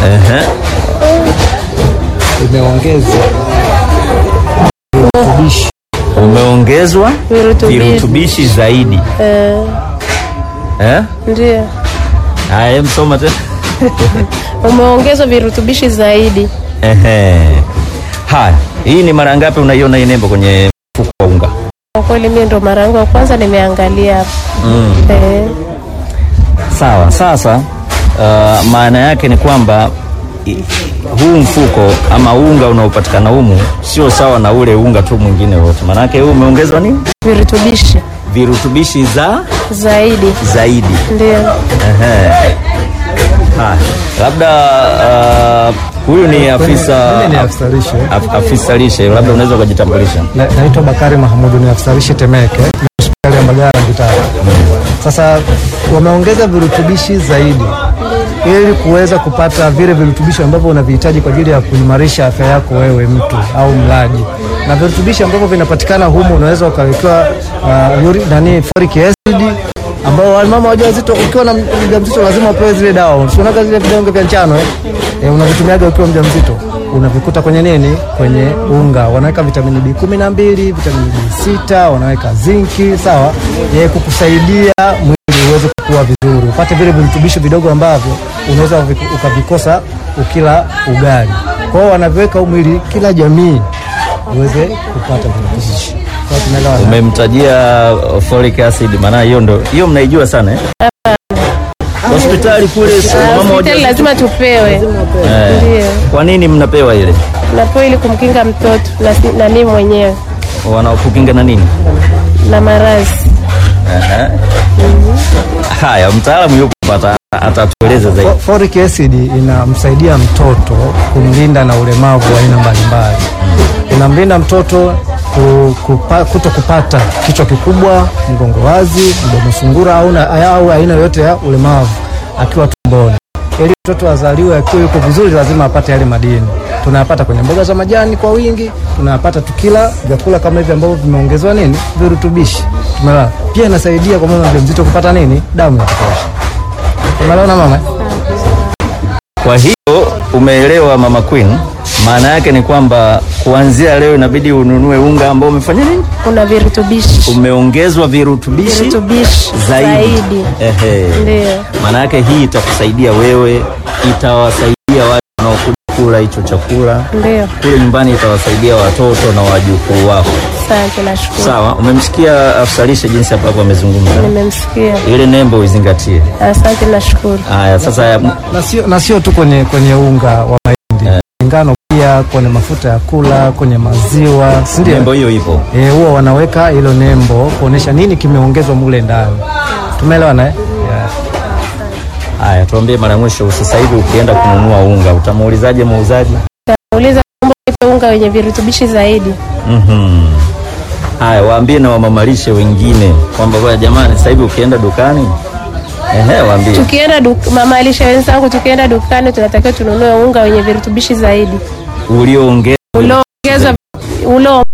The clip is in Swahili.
Umeongezwa virutubishi zaidi. Ndio. Haya, msoma tena. Umeongezwa virutubishi zaidi. Haya, hii ni mara ngapi unaiona hii nembo kwenye mfuko wa unga? Kwa kweli mimi ndo mara yangu ya kwanza nimeangalia hapa. Sawa, sasa maana yake ni kwamba huu mfuko ama unga unaopatikana humu sio sawa na ule unga tu mwingine wote. Maana yake huu umeongezwa nini? Virutubishi zaidi. Ndio. Labda huyu ni afisa lishe, labda unaweza kujitambulisha. Naitwa Bakari Mahamudu, ni afisa lishe Temeke, hospitali ya Mbagala Ngitara. Sasa wameongeza virutubishi zaidi ili kuweza kupata vile virutubishi ambavyo unavihitaji kwa ajili ya kuimarisha afya yako wewe mtu au mlaji. Na virutubishi ambavyo vinapatikana humu unaweza ukawekewa folic acid, ambao mama wajawazito, ukiwa na mjamzito lazima upewe zile dawa. Unaona zile vidonge vya njano unavitumiaga ukiwa mjamzito, unavikuta kwenye nini? Kwenye unga. Wanaweka vitamini B12, vitamini B6, wanaweka zinki, sawa? Kukusaidia mwili uweze kukua vizuri, upate vile virutubisho vidogo ambavyo unaweza ukavikosa ukila ugali. Kwa hiyo wanaviweka mwili kila jamii uweze kupata virutubisho. Umemtajia folic acid, maana hiyo mnaijua sana hospitali kule mama hospitali lazima tupewe. Ndio. Kwa nini mnapewa ile? Tunapewa ili kumkinga mtoto na mimi mwenyewe. Wanakukinga na nini? Na maradhi. Haya, mtaalamu yupo atatueleza zaidi. Folic acid inamsaidia mtoto kumlinda na ulemavu wa aina mbalimbali. Inamlinda mtoto kuto kupata kichwa kikubwa, mgongo wazi, mdomo sungura au aina yote ya ulemavu akiwa tumboni. Ili mtoto azaliwe akiwa yuko vizuri, lazima apate yale madini. Tunayapata kwenye mboga za majani kwa wingi, tunayapata tukila vyakula kama hivi ambavyo vimeongezwa nini? Virutubishi. Tumeelewa. Pia inasaidia kwa mama mjamzito kupata nini? Damu ya kutosha. Tumeelewa mama? Kwa hiyo umeelewa Mama Queen, maana yake ni kwamba kuanzia leo inabidi ununue unga ambao umefanya nini? Kuna virutubishi. Umeongezwa virutubishi zaidi. Ndio. Maana yake hii itakusaidia wewe, itawasaidia wale wanaokuja kula hicho chakula. Ndio. Kule nyumbani itawasaidia watoto na wajukuu wako. Asante, nashukuru. Sawa, umemsikia afisa lishe jinsi ambavyo amezungumza? Nimemsikia. Ile nembo uizingatie. Asante, nashukuru. Haya, sasa na sio tu kwenye unga wa mahindi. Ngano pia, kwenye mafuta ya kula, kwenye maziwa, si ndio? Nembo hiyo ipo. Huwa wanaweka hilo nembo kuonesha nini kimeongezwa mule ndani. Tumeelewana Haya, tuambie mara mwisho, sasa hivi ukienda kununua unga utamuulizaje muuzaji? Utauliza unga wenye virutubishi zaidi. Haya, waambie na wamamalishe wengine kwamba kwa jamani, sasa hivi ukienda dukani waambie. Tukienda mamalishe wenzangu, tukienda dukani tunatakiwa tununue unga wenye virutubishi zaidi. Ulioongezwa